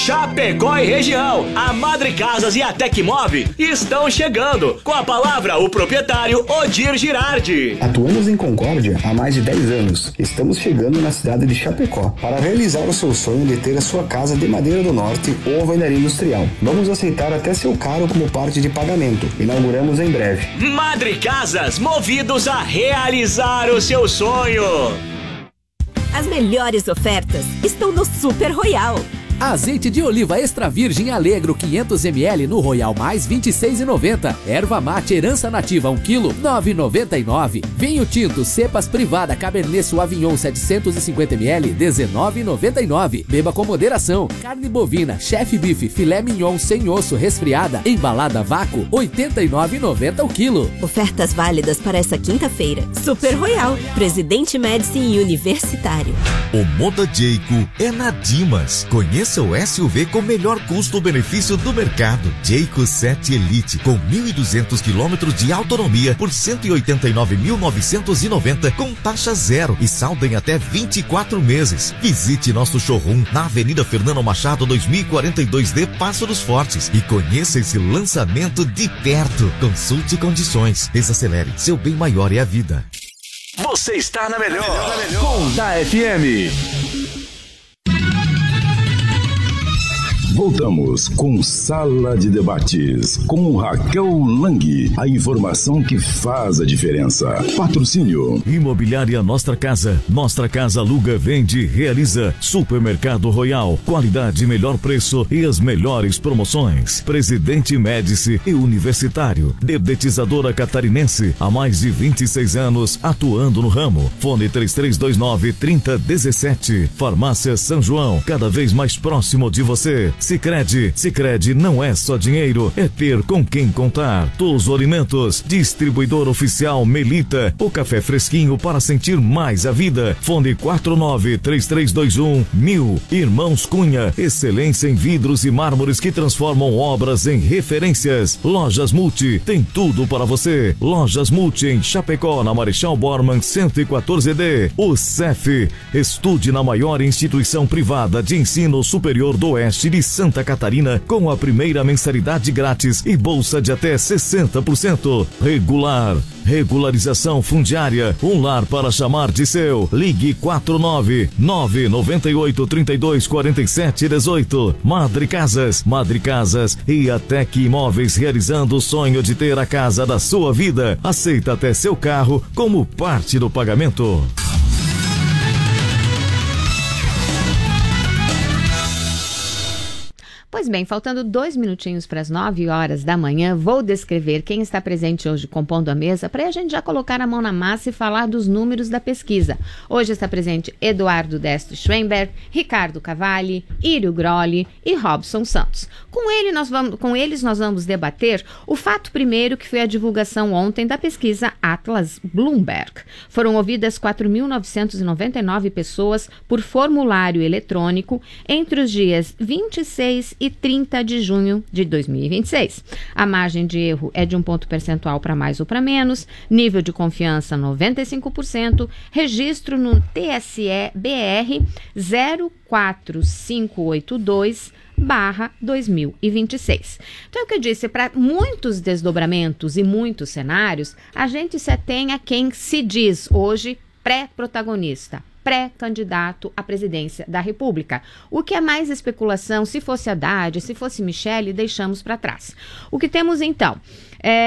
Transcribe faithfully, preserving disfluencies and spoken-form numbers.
Chapecó e região. A Madre Casas e a Tecmove estão chegando. Com a palavra, o proprietário Odir Girardi. Atuamos em Concórdia há mais de dez anos. Estamos chegando na cidade de Chapecó para realizar o seu sonho de ter a sua casa de madeira do norte ou alvenaria industrial. Vamos aceitar até seu carro como parte de pagamento. Inauguramos em breve. Madre Casas, movidos a realizar o seu sonho. As melhores ofertas estão no Super Royal. Azeite de oliva extra virgem Alegro quinhentos mililitros no Royal Mais vinte e seis reais e noventa centavos. Erva mate herança nativa um quilo nove reais e noventa e nove centavos. Vinho tinto cepas privada Cabernet Sauvignon setecentos e cinquenta mililitros dezenove reais e noventa e nove centavos. Beba com moderação. Carne bovina Chef Beef filé mignon sem osso resfriada embalada vácuo oitenta e nove reais e noventa centavos o quilo. Ofertas válidas para essa quinta-feira. Super Royal, Presidente Médici e Universitário. O Moda Jayco é na Dimas. Conheça o S U V com melhor custo-benefício do mercado. Jayco sete Elite com mil e duzentos quilômetros de autonomia por cento e oitenta e nove mil novecentos e noventa com taxa zero e saldo em até vinte e quatro meses. Visite nosso showroom na Avenida Fernando Machado dois mil e quarenta e dois D, Passo dos Fortes, e conheça esse lançamento de perto. Consulte condições. Desacelere. Seu bem maior é a vida. Você está na melhor, na melhor. Com da F M. Voltamos com Sala de Debates, com Raquel Lang. A informação que faz a diferença. Patrocínio. Imobiliária Nossa Casa. Nossa Casa aluga, vende, realiza. Supermercado Royal. Qualidade, melhor preço e as melhores promoções. Presidente Médici e Universitário. Dedetizadora Catarinense. Há mais de vinte e seis anos atuando no ramo. Fone três três dois nove, três zero um sete. Farmácia São João. Cada vez mais próximo de você. Sicredi, Sicredi não é só dinheiro, é ter com quem contar. Todos os alimentos, distribuidor oficial Melita, o café fresquinho para sentir mais a vida. Fone quatro nove três três dois um mil. Irmãos Cunha, excelência em vidros e mármores que transformam obras em referências. Lojas Multi, tem tudo para você. Lojas Multi em Chapecó, na Marechal Bormann cento e quatorze D. O C E F, estude na maior instituição privada de ensino superior do Oeste de Santa Catarina com a primeira mensalidade grátis e bolsa de até sessenta por cento. Regular, regularização fundiária, um lar para chamar de seu. Ligue quatro nove nove nove oito três dois quatro sete um oito. Madre Casas, Madre Casas e a Tec Imóveis, realizando o sonho de ter a casa da sua vida. Aceita até seu carro como parte do pagamento. Pois bem, faltando dois minutinhos para as nove horas da manhã, vou descrever quem está presente hoje compondo a mesa para a gente já colocar a mão na massa e falar dos números da pesquisa. Hoje está presente Eduardo Destro Schwemberg, Ricardo Cavalli, Írio Grolli e Robson Santos. Com, ele nós vamos, com eles nós vamos debater o fato primeiro, que foi a divulgação ontem da pesquisa Atlas Bloomberg. Foram ouvidas quatro mil novecentos e noventa e nove pessoas por formulário eletrônico entre os dias vinte e seis e trinta de junho de dois mil e vinte e seis. A margem de erro é de um ponto percentual para mais ou para menos, nível de confiança noventa e cinco por cento, registro no T S E B R zero quatro cinco oito dois barra dois mil e vinte e seis. Então, é o que eu disse, para muitos desdobramentos e muitos cenários, a gente se atém a quem se diz hoje pré-protagonista, pré-candidato à presidência da República. O que é mais especulação, se fosse Haddad, se fosse Michele, deixamos para trás. O que temos então? É